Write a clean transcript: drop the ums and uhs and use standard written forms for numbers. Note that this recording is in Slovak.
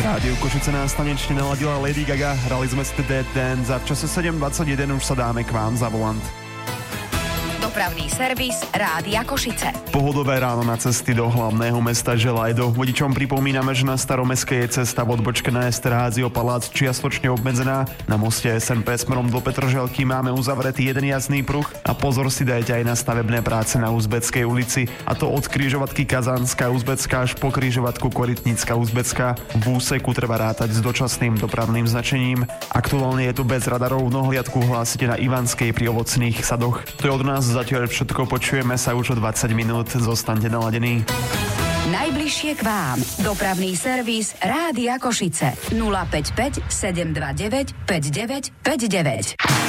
Rádiu Košice nás tanečne naladila Lady Gaga, hrali sme si Dead Dance a v čase 7:21 už sa dáme k vám za volant. Dopravný servis Rádia Košice. Pohodové ráno na cesty do hlavného mesta Želajdo. Vodičom pripomíname, že na Staromestskej je cesta v odbočke na Esterházio palác čiastočne obmedzená. Na moste SNP smerom do Petržalky máme uzavretý jeden jazdný pruh a pozor si dajte aj na stavebné práce na Uzbeckej ulici. A to od križovatky Kazanská Uzbecká až po križovatku Korytnická Uzbecká. V úseku treba rátať s dočasným dopravným značením. Aktuálne je tu bez radarov, nohliadku hlásite na Ivanskej pri Ovocných sadoch. To je od nás zatiaľ všetko, počujeme sa už o 20 minút. Zostaňte naladení. Najbližšie k vám. Dopravný servis Rádia Košice. 055 729 5959.